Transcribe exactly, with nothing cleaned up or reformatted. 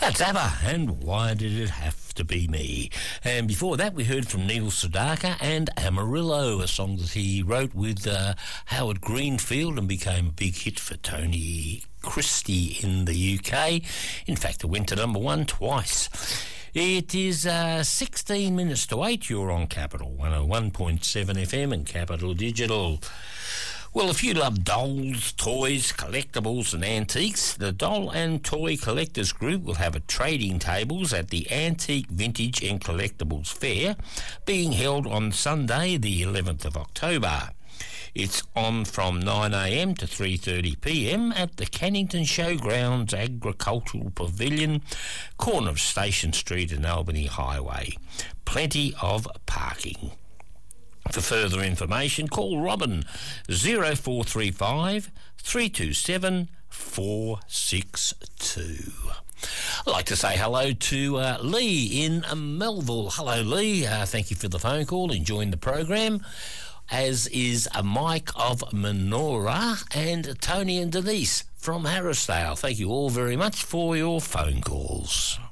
That's ABBA, and Why Did It Have to Be Me? And before that, we heard from Neil Sedaka and Amarillo, a song that he wrote with uh, Howard Greenfield and became a big hit for Tony Christie in the U K. In fact, it went to number one twice. It is uh, sixteen minutes to eight. You're on Capital one oh one point seven F M and Capital Digital. Well, if you love dolls, toys, collectibles and antiques, the Doll and Toy Collectors Group will have a trading tables at the Antique, Vintage and Collectibles Fair being held on Sunday the eleventh of October. It's on from nine a m to three thirty p m at the Cannington Showgrounds Agricultural Pavilion, corner of Station Street and Albany Highway. Plenty of parking. For further information, call Robin zero four three five, three two seven, four six two. I'd like to say hello to uh, Lee in uh, Melville. Hello, Lee. Uh, thank you for the phone call. Enjoying the program. As is uh, Mike of Menora and Tony and Denise from Harrisdale. Thank you all very much for your phone calls.